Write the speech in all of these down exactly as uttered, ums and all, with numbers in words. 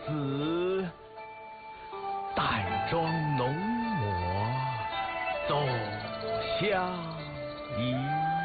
子，淡妆浓抹走相宜。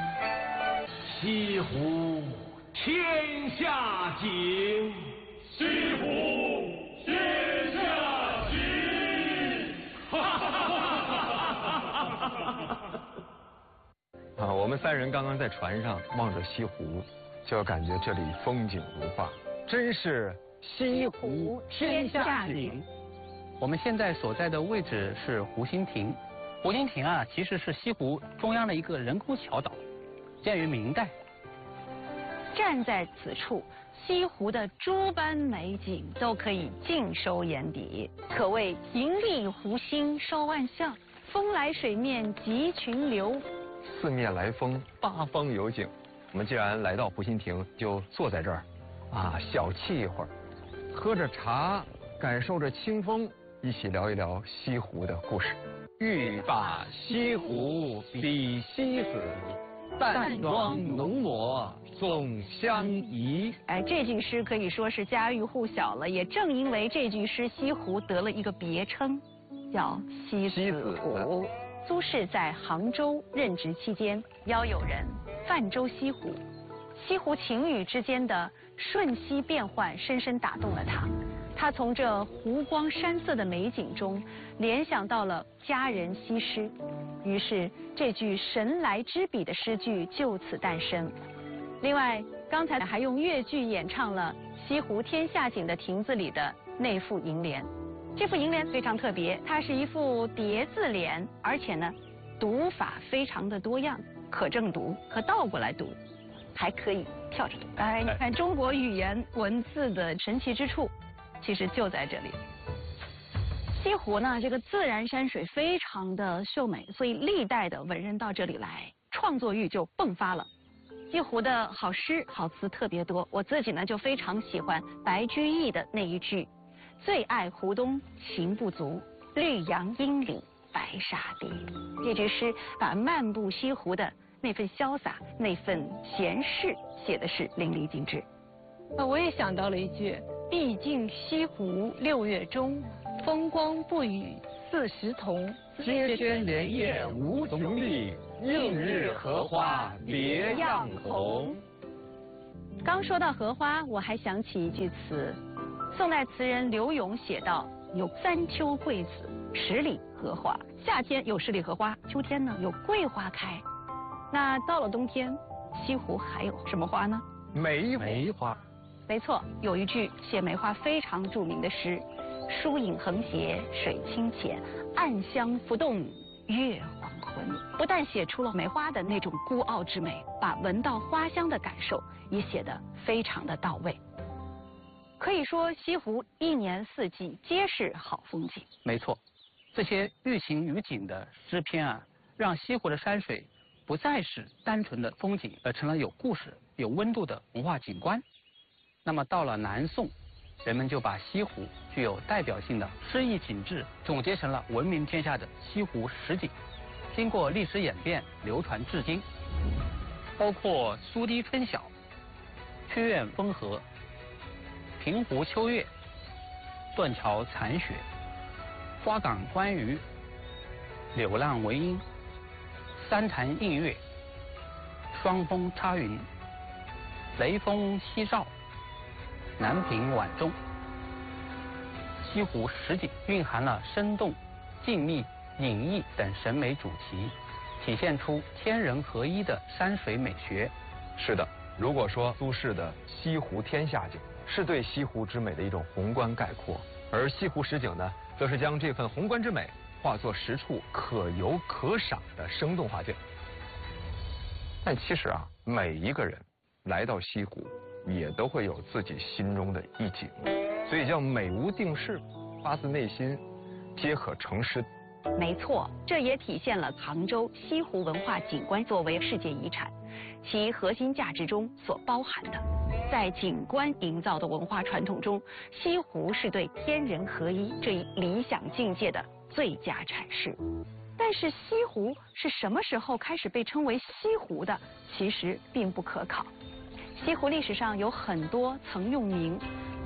西湖天下景， 西湖天下景。哈哈哈哈哈！ 啊，我们三人刚刚在船上望着西湖，就要感觉这里风景如画，真是西湖天下景。 我们现在所在的位置是湖心亭，湖心亭啊，其实是西湖中央的一个人工小岛，建于明代。 站在此处，西湖的诸般美景都可以尽收眼底，可谓盈利湖心烧万象，风来水面集群流。 四面来风，八方有景。我们既然来到湖心亭，就坐在这儿，啊，小憩一会儿，喝着茶，感受着清风，一起聊一聊西湖的故事。欲把西湖比西子，淡妆浓抹总相宜。 哎，这句诗可以说是家喻户晓了。也正因为这句诗，西湖得了一个别称，叫西子湖。苏轼在杭州任职期间，邀友人泛舟西湖，西湖晴雨之间的瞬息变幻，深深打动了他。他从这湖光山色的美景中，联想到了佳人西施，于是这句神来之笔的诗句就此诞生。另外，刚才还用越剧演唱了《西湖天下景》的亭子里的那副楹联。这副楹联非常特别，它是一副叠字联，而且呢，读法非常的多样，可正读，可倒过来读，还可以跳着读。哎，你看中国语言文字的神奇之处，其实就在这里。西湖呢，这个自然山水非常的秀美，所以历代的文人到这里来，创作欲就迸发了。西湖的好诗好词特别多，我自己呢就非常喜欢白居易的那一句。最爱湖东情不足，绿杨阴里白沙堤。这句诗把漫步西湖的那份潇洒、那份闲适写的是淋漓尽致。 啊，我也想到了一句：毕竟西湖六月中，风光不与四时同。 接轩莲叶无穷丽，映日荷花别样红。 刚说到荷花，我还想起一句词。宋代词人刘永写道：有三秋桂子，十里荷花。夏天有十里荷花，秋天呢有桂花开。那到了冬天，西湖还有什么花呢？ 梅梅花。 没错，有一句写梅花非常著名的诗：疏影横斜水清浅，暗香浮动月黄昏。不但写出了梅花的那种孤傲之美，把闻到花香的感受也写得非常的到位。可以说，西湖一年四季皆是好风景。 没错，这些寓情于景的诗篇啊，让西湖的山水不再是单纯的风景，而成了有故事、有温度的文化景观。那么到了南宋，人们就把西湖具有代表性的诗意景致总结成了闻名天下的西湖十景，经过历史演变，流传至今。包括苏堤春晓、曲院风荷、平湖秋月、断桥残雪、花港观鱼、柳浪闻莺、三潭映月、双峰插云、雷峰夕照、南屏晚钟。西湖十景蕴含了生动、静谧、隐逸等审美主题，体现出天人合一的山水美学。 是的，如果说苏轼的西湖天下景是对西湖之美的一种宏观概括，而西湖十景呢，则是将这份宏观之美化作十处可游可赏的生动画卷。但其实啊，每一个人来到西湖，也都会有自己心中的一景，所以叫美无定式，发自内心，皆可成诗。 没错，这也体现了杭州西湖文化景观作为世界遗产，其核心价值中所包含的，在景观营造的文化传统中，西湖是对天人合一这一理想境界的最佳阐释。但是西湖是什么时候开始被称为西湖的，其实并不可考。西湖历史上有很多曾用名，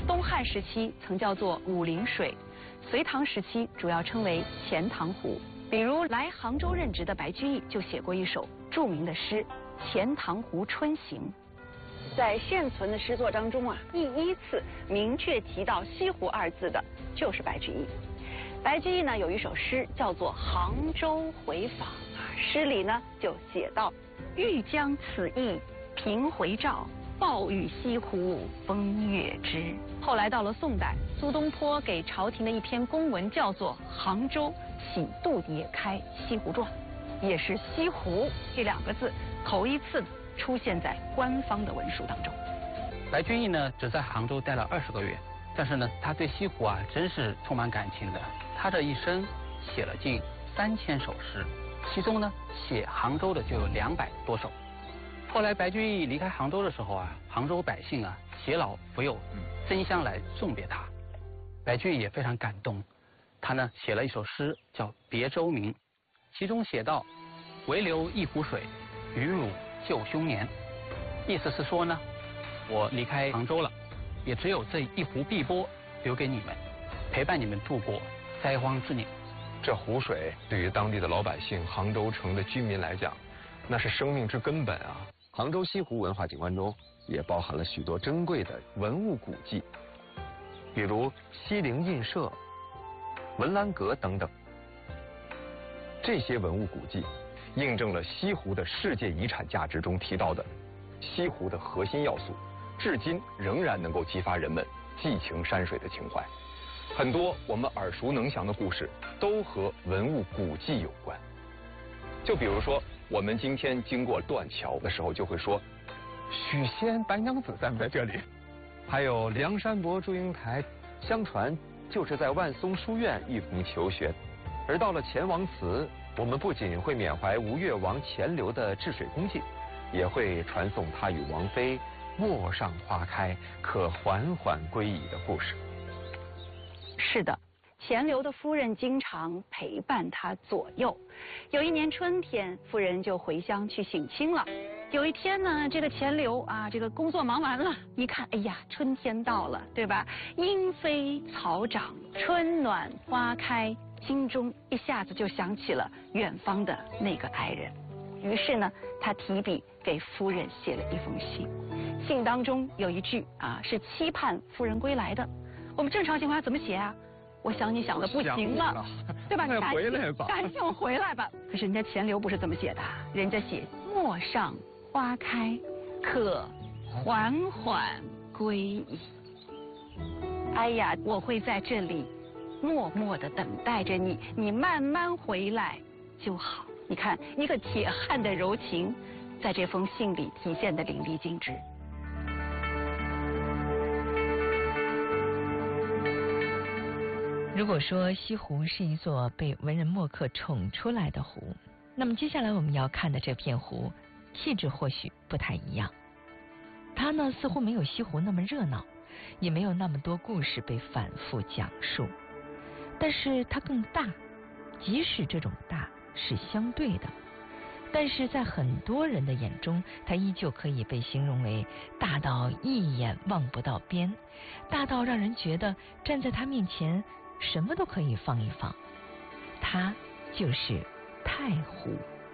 东汉时期曾叫做武陵水，隋唐时期主要称为钱塘湖。比如来杭州任职的白居易就写过一首著名的诗《钱塘湖春行》。在现存的诗作当中啊，第一次明确提到西湖二字的就是白居易。白居易呢有一首诗叫做《杭州回访》啊，诗里呢就写道：欲将此意凭回照，抱玉西湖风月之。后来到了宋代，苏东坡给朝廷的一篇公文叫做《杭州起度野开西湖传》，也是西湖这两个字头一次出现在官方的文书当中。 白居易呢只在杭州待了二十个月，但是呢他对西湖啊真是充满感情的。他这一生写了近三千首诗，其中呢写杭州的就有两百多首。后来白居易离开杭州的时候啊，杭州百姓啊携老扶幼，争相来送别他。白居易也非常感动，他呢写了一首诗叫《别州鸣》，其中写道：唯留一湖水，与汝旧兄年。意思是说呢，我离开杭州了，也只有这一湖碧波留给你们，陪伴你们度过灾荒之年。 这湖水对于当地的老百姓、杭州城的居民来讲，那是生命之根本啊。杭州西湖文化景观中也包含了许多珍贵的文物古迹，比如西泠印社、文澜阁等等。这些文物古迹印证了西湖的世界遗产价值中提到的西湖的核心要素，至今仍然能够激发人们寄情山水的情怀。很多我们耳熟能详的故事都和文物古迹有关。就比如说，我们今天经过断桥的时候，就会说许仙、白娘子站在这里。还有梁山伯祝英台，相传就是在万松书院一同求学。而到了钱王祠，我们不仅会缅怀吴越王钱镠的治水功绩，也会传颂他与王妃陌上花开，可缓缓归矣的故事。 是的，钱镠的夫人经常陪伴他左右。有一年春天，夫人就回乡去省亲了。有一天呢，这个钱镠啊，这个工作忙完了，一看，哎呀，春天到了，对吧？莺飞草长，春暖花开，心中一下子就想起了远方的那个爱人。于是呢，他提笔给夫人写了一封信。信当中有一句啊，是期盼夫人归来的。我们正常情况下怎么写啊？我想你想的不行了，了对吧？ 快回来吧， 赶紧回来吧。可是人家钱镠不是这么写的，人家写陌上花开，可缓缓归矣。哎呀，我会在这里默默地等待着你，你慢慢回来就好。你看，一个铁汉的柔情，在这封信里体现得淋漓尽致。 如果说西湖是一座被文人墨客宠出来的湖，那么接下来我们要看的这片湖气质或许不太一样。它呢似乎没有西湖那么热闹，也没有那么多故事被反复讲述，但是它更大，即使这种大是相对的，但是在很多人的眼中，它依旧可以被形容为大到一眼望不到边，大到让人觉得站在它面前什么都可以放一放。它就是太湖。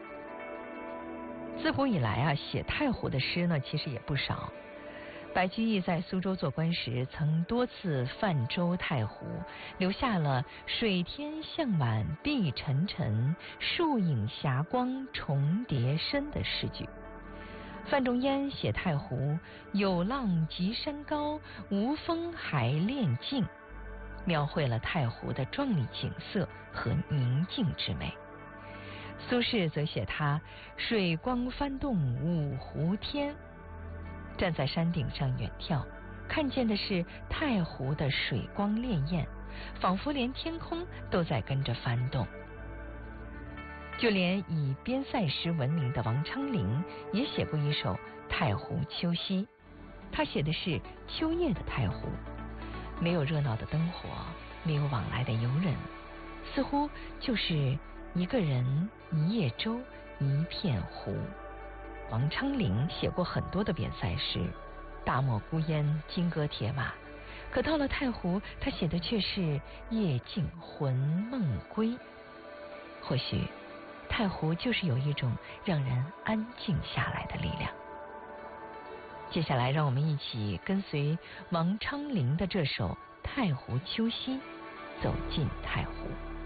自古以来啊，写太湖的诗呢，其实也不少。白居易在苏州做官时，曾多次泛舟太湖，留下了“水天向晚碧沉沉，树影霞光重叠深”的诗句。范仲淹写太湖，有浪急山高，无风还恋静，描绘了太湖的壮丽景色和宁静之美。苏轼则写它水光翻动五湖天，站在山顶上远眺，看见的是太湖的水光潋滟，仿佛连天空都在跟着翻动。就连以边塞诗闻名的王昌龄也写过一首《太湖秋夕》，他写的是秋夜的太湖，没有热闹的灯火，没有往来的游人，似乎就是一个人，一叶舟，一片湖。王昌龄写过很多的边塞诗，大漠孤烟，金戈铁马， 可到了太湖，他写的却是夜静魂梦归。或许太湖就是有一种让人安静下来的力量。接下来让我们一起跟随王昌龄的这首《太湖秋夕》走进太湖。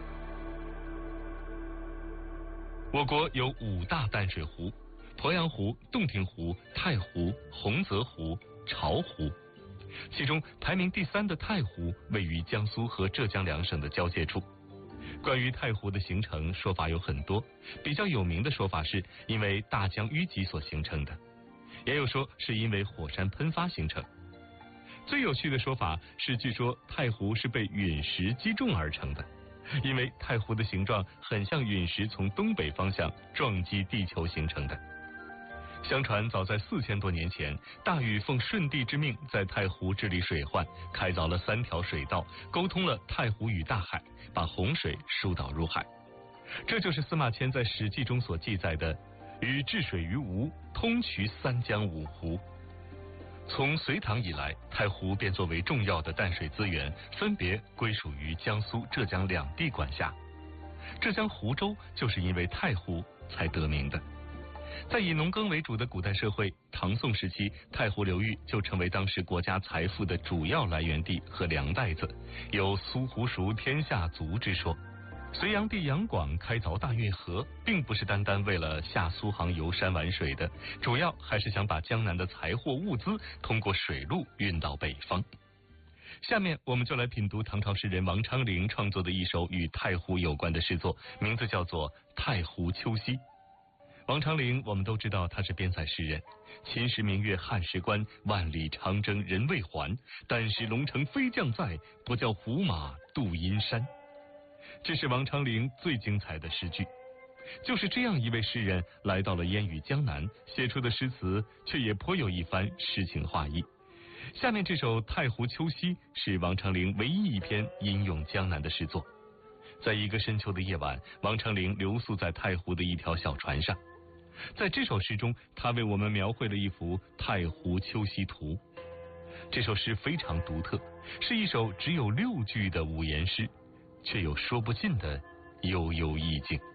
我国有五大淡水湖：鄱阳湖、洞庭湖、太湖、洪泽湖、巢湖。其中排名第三的太湖位于江苏和浙江两省的交界处。关于太湖的形成，说法有很多，比较有名的说法是因为大江淤积所形成的，也有说是因为火山喷发形成。最有趣的说法是，据说太湖是被陨石击中而成的，因为太湖的形状很像陨石从东北方向撞击地球形成的。相传早在四千多年前，大禹奉舜帝之命，在太湖治理水患，开凿了三条水道，沟通了太湖与大海，把洪水疏导入海。这就是司马迁在《史记》中所记载的“禹治水于吴，通衢三江五湖”。从隋唐以来，太湖便作为重要的淡水资源，分别归属于江苏、浙江两地管辖。浙江湖州就是因为太湖才得名的。在以农耕为主的古代社会，唐宋时期，太湖流域就成为当时国家财富的主要来源地和粮袋子，有苏湖熟天下足之说。隋炀帝杨广开凿大运河，并不是单单为了下苏杭游山玩水的，主要还是想把江南的财货物资通过水路运到北方。下面我们就来品读唐朝诗人王昌龄创作的一首与太湖有关的诗作，名字叫做《太湖秋夕》。王昌龄我们都知道他是边塞诗人，秦时明月汉时关，万里长征人未还，但使龙城飞将在，不教胡马度阴山。这是王昌龄最精彩的诗句。就是这样一位诗人来到了烟雨江南，写出的诗词却也颇有一番诗情画意。下面这首《太湖秋夕》是王昌龄唯一一篇吟咏江南的诗作。在一个深秋的夜晚，王昌龄留宿在太湖的一条小船上。在这首诗中，他为我们描绘了一幅太湖秋夕图。这首诗非常独特，是一首只有六句的五言诗，却有说不尽的悠悠意境。